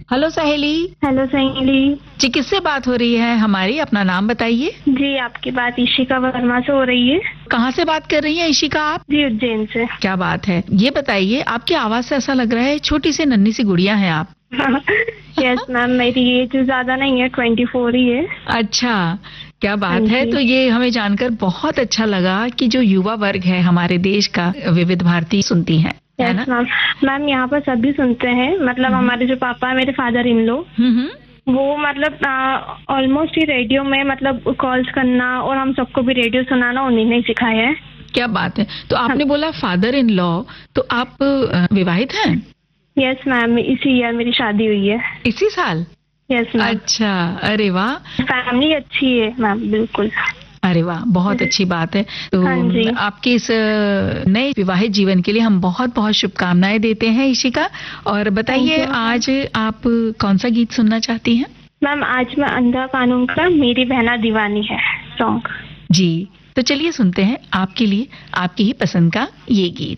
Hello सहेली। Hello सहेली जी, किससे बात हो रही है हमारी? अपना नाम बताइए। जी, आपकी बात इशिका वर्मा से हो रही है। कहाँ से बात कर रही हैं इशिका आप? जी, उज्जैन से। क्या बात है। ये बताइए, आपकी आवाज से ऐसा लग रहा है छोटी सी नन्ही सी गुड़िया हैं आप। यस मैम, मेरी एज ज्यादा नहीं है, 24 ही है। अच्छा, क्या हाँ बात है। जी। तो ये हमें जानकर बहुत अच्छा लगा कि जो युवा वर्ग है हमारे देश का, विविध भारती सुनती है यस ना? मैम। मैम यहाँ पर सभी सुनते हैं, मतलब हमारे जो पापा है, मेरे फादर इन लो, हम्म। वो मतलब ऑलमोस्ट ही रेडियो में मतलब कॉल्स करना और हम सबको भी रेडियो सुनाना उन्हीं ने सिखाया है। क्या बात है। तो आपने बोला फादर इन लॉ, तो आप विवाहित हैं? यस मैम, इसी ईयर मेरी शादी हुई है। इसी साल? Yes ma'am. अच्छा, अरे वाह। फैमिली अच्छी है मैम, बिल्कुल। अरे वाह, बहुत अच्छी बात है। तो हाँ जी। आपके इस नए विवाहित जीवन के लिए हम बहुत बहुत शुभकामनाएं देते हैं इशिका। और बताइए, आज आप कौन सा गीत सुनना चाहती हैं? मैम, आज मैं अंधा कानून का मेरी बहना दीवानी है सॉन्ग। जी, तो चलिए सुनते हैं आपके लिए आपकी ही पसंद का ये गीत।